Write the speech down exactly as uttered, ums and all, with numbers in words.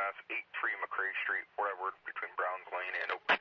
Mass, eight three McRae Street, Westward, between Browns Lane and Oak